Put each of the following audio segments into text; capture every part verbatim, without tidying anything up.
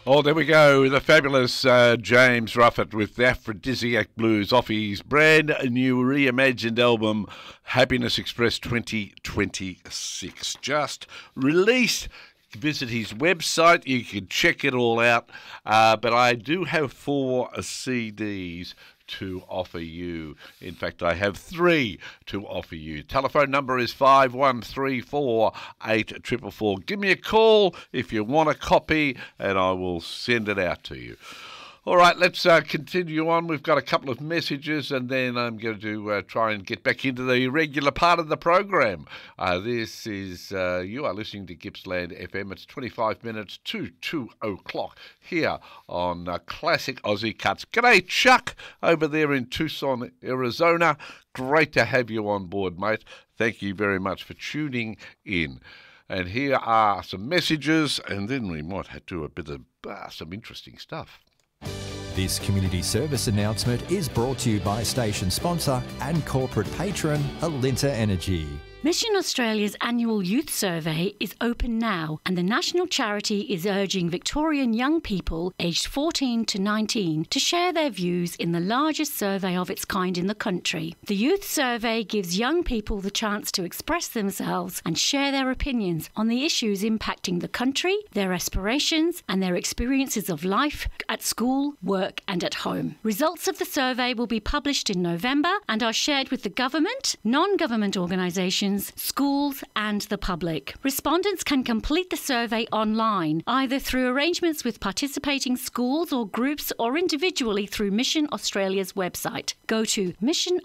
Oh, there we go. The fabulous uh, James Ruffett with the Aphrodisiac Blues off his brand new reimagined album, Happiness Express twenty twenty-six. Just released. Visit his website. You can check it all out. Uh, but I do have four C Ds to offer you. In fact, I have three to offer you. Telephone number is five one three four, eight four four four. Give me a call if you want a copy and I will send it out to you. All right, let's uh, continue on. We've got a couple of messages and then I'm going to uh, try and get back into the regular part of the program. Uh, this is, uh, you are listening to Gippsland F M. It's twenty-five minutes to two o'clock here on uh, Classic Aussie Cuts. G'day, Chuck, over there in Tucson, Arizona. Great to have you on board, mate. Thank you very much for tuning in. And here are some messages and then we might have to do a bit of uh, some interesting stuff. This community service announcement is brought to you by station sponsor and corporate patron Alinta Energy. Mission Australia's annual youth survey is open now, and the national charity is urging Victorian young people aged fourteen to nineteen to share their views in the largest survey of its kind in the country. The youth survey gives young people the chance to express themselves and share their opinions on the issues impacting the country, their aspirations, and their experiences of life at school, work, and at home. Results of the survey will be published in November and are shared with the government, non-government organisations, schools and the public. Respondents can complete the survey online, either through arrangements with participating schools or groups or individually through Mission Australia's website. Go to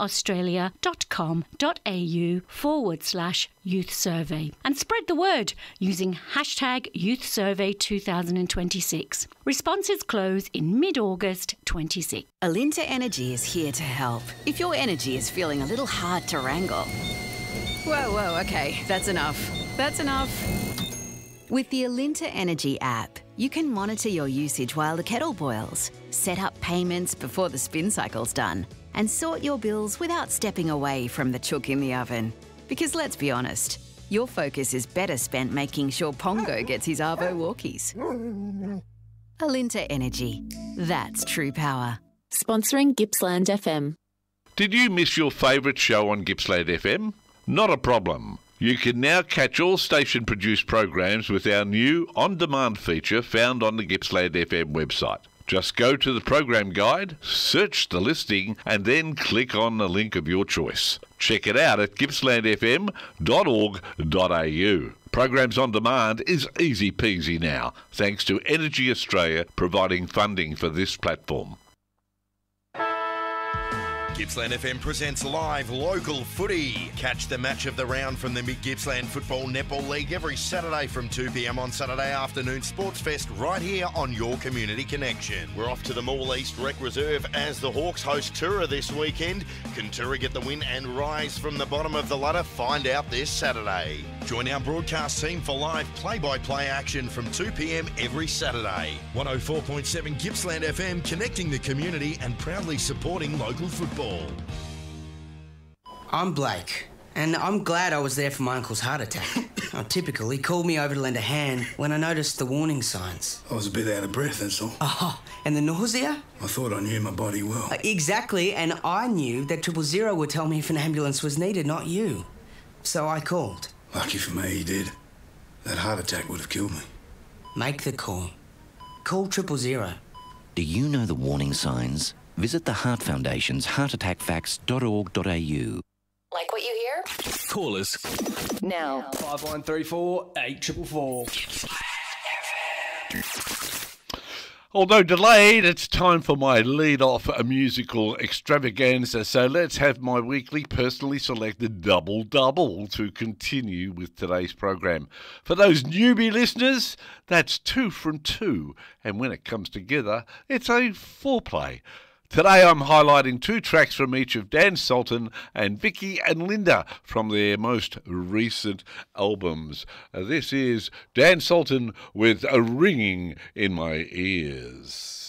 missionaustralia.com.au forward slash youth survey and spread the word using hashtag youth survey twenty twenty-six. Responses close in mid-August twenty-six. Alinta Energy is here to help. If your energy is feeling a little hard to wrangle. Whoa, whoa, okay, that's enough. That's enough. With the Alinta Energy app, you can monitor your usage while the kettle boils, set up payments before the spin cycle's done, and sort your bills without stepping away from the chook in the oven. Because let's be honest, your focus is better spent making sure Pongo gets his Arvo walkies. Alinta Energy. That's true power. Sponsoring Gippsland F M. Did you miss your favourite show on Gippsland F M? Not a problem. You can now catch all station-produced programs with our new on-demand feature found on the Gippsland F M website. Just go to the program guide, search the listing, and then click on the link of your choice. Check it out at gippsland f m dot org dot a u. Programs on demand is easy peasy now, thanks to Energy Australia providing funding for this platform. Gippsland F M presents live local footy. Catch the match of the round from the Mid-Gippsland Football Netball League every Saturday from two p m on Saturday afternoon Sports Fest right here on your Community Connection. We're off to the Mall East Rec Reserve as the Hawks host Tura this weekend. Can Tura get the win and rise from the bottom of the ladder? Find out this Saturday. Join our broadcast team for live play-by-play action from two p m every Saturday. one oh four point seven Gippsland F M, connecting the community and proudly supporting local football. I'm Blake, and I'm glad I was there for my uncle's heart attack. Oh, typical, he called me over to lend a hand when I noticed the warning signs. I was a bit out of breath, that's all. Oh, and the nausea? I thought I knew my body well. Uh, exactly, and I knew that triple zero would tell me if an ambulance was needed, not you. So I called. Lucky for me, he did. That heart attack would have killed me. Make the call. Call triple zero. Do you know the warning signs? Visit the Heart Foundation's heart attack facts dot org dot a u. Like what you hear? Call us now. five one three four, eight four four four. Although delayed, it's time for my lead-off musical extravaganza, so let's have my weekly personally selected double-double to continue with today's program. For those newbie listeners, that's two from two, and when it comes together, it's a foreplay. Today I'm highlighting two tracks from each of Dan Sultan and Vicky and Linda from their most recent albums. Uh, this is Dan Sultan with A Ringing in My Ears.